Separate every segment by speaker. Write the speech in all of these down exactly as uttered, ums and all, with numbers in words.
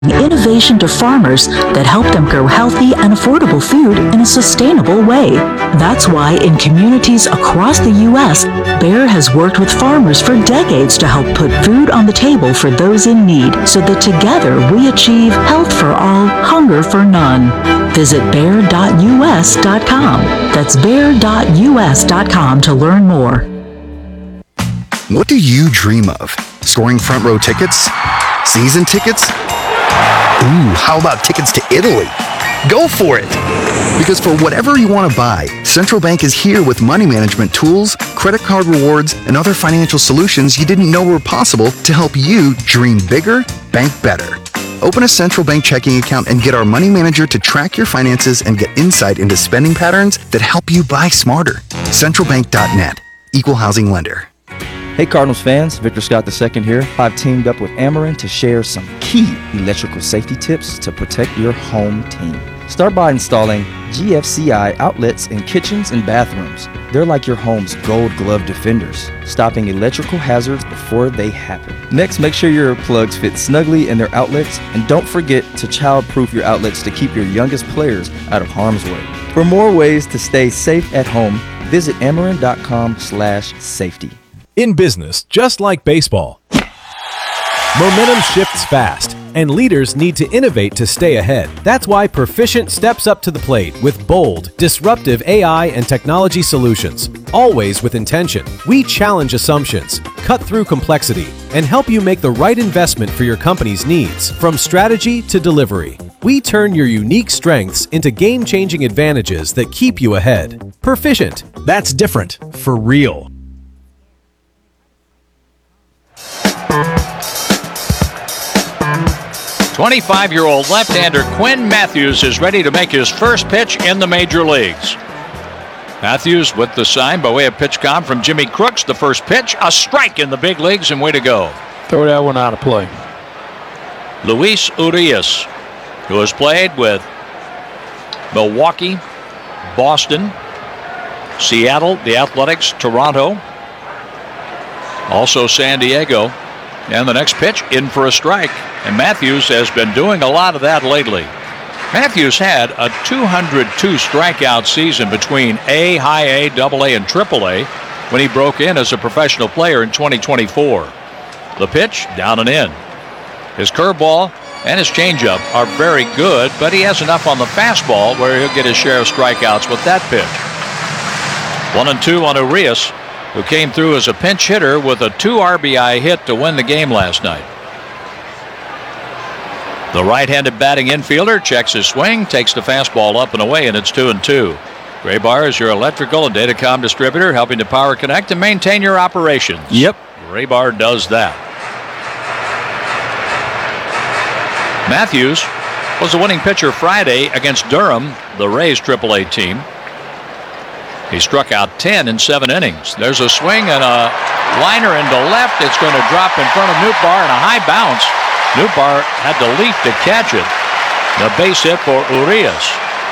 Speaker 1: innovation to farmers that help them grow healthy and affordable food in a sustainable way. That's why in communities across the U S, Bayer has worked with farmers for decades to help put food on the table for those in need, so that together we achieve health for all, hunger for none. Visit bayer dot U S dot com. That's bayer dot U S dot com to learn more.
Speaker 2: What do you dream of? Scoring front row tickets? Season tickets? Ooh, how about tickets to Italy? Go for it! Because for whatever you want to buy, Central Bank is here with money management tools, credit card rewards, and other financial solutions you didn't know were possible to help you dream bigger, bank better. Open a Central Bank checking account and get our money manager to track your finances and get insight into spending patterns that help you buy smarter. central bank dot net. Equal housing lender.
Speaker 3: Hey Cardinals fans, Victor Scott the second here. I've teamed up with Ameren to share some key electrical safety tips to protect your home team. Start by installing G F C I outlets in kitchens and bathrooms. They're like your home's gold glove defenders, stopping electrical hazards before they happen. Next, make sure your plugs fit snugly in their outlets, and don't forget to child-proof your outlets to keep your youngest players out of harm's way. For more ways to stay safe at home, visit ameren dot com slash safety.
Speaker 4: In business, just like baseball, momentum shifts fast, and leaders need to innovate to stay ahead. That's why Perficient steps up to the plate with bold, disruptive A I and technology solutions, always with intention. We challenge assumptions, cut through complexity, and help you make the right investment for your company's needs, from strategy to delivery. We turn your unique strengths into game-changing advantages that keep you ahead. Perficient.
Speaker 5: That's different, for real.
Speaker 6: twenty-five-year-old left-hander Quinn Matthews is ready to make his first pitch in the major leagues. Matthews with the sign by way of PitchCom from Jimmy Crooks. The first pitch, a strike in the big leagues, and way to go.
Speaker 7: Throw that one out of play.
Speaker 6: Luis Urias, who has played with Milwaukee, Boston, Seattle, the Athletics, Toronto, also San Diego. And the next pitch, in for a strike. And Matthews has been doing a lot of that lately. Matthews had a two hundred two strikeout season between A, High A, Double A, and Triple A when he broke in as a professional player in twenty twenty-four. The pitch, down and in. His curveball and his changeup are very good, but he has enough on the fastball where he'll get his share of strikeouts with that pitch. One and two on Urias, who came through as a pinch hitter with a two R B I hit to win the game last night. The right-handed batting infielder checks his swing, takes the fastball up and away, and it's two and two. Graybar is your electrical and datacom distributor, helping to power connect and maintain your operations.
Speaker 7: Yep.
Speaker 6: Graybar does that. Matthews was the winning pitcher Friday against Durham, the Rays triple A team. He struck out ten in seven innings. There's a swing and a liner into left. It's going to drop in front of Nootbaar, and a high bounce. Nootbaar had to leap to catch it. The base hit for Urias.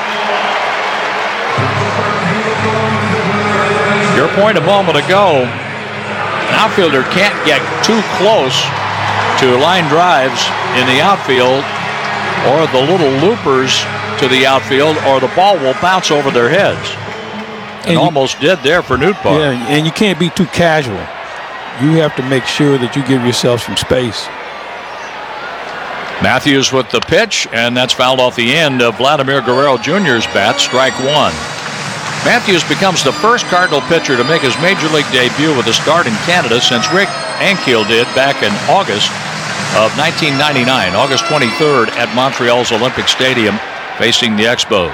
Speaker 6: Your point a moment ago, an outfielder can't get too close to line drives in the outfield, or the little loopers to the outfield, or the ball will bounce over their heads. And, and almost you, did there for Nootbaar.
Speaker 7: Yeah, and you can't be too casual. You have to make sure that you give yourself some space.
Speaker 6: Matthews with the pitch, and that's fouled off the end of Vladimir Guerrero Junior's bat, strike one. Matthews becomes the first Cardinal pitcher to make his major league debut with a start in Canada since Rick Ankiel did back in August of nineteen ninety-nine, August twenty-third at Montreal's Olympic Stadium, facing the Expos.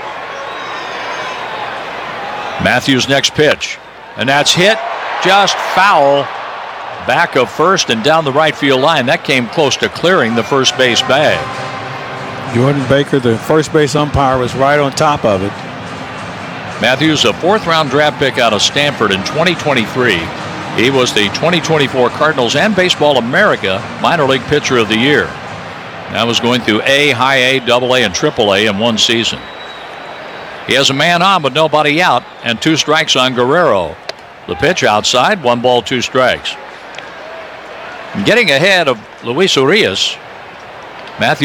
Speaker 6: Matthews' next pitch, and that's hit just foul back of first and down the right field line. That came close to clearing the first base bag.
Speaker 7: Jordan Baker, the first base umpire, was right on top of it.
Speaker 6: Matthews, a fourth round draft pick out of Stanford in twenty twenty-three. He was the twenty twenty-four Cardinals and Baseball America minor league pitcher of the year. That was going through A, High A, Double A, and Triple A in one season. He has a man on with nobody out and two strikes on Guerrero. The pitch outside, one ball, two strikes. Getting ahead of Luis Urias Matthews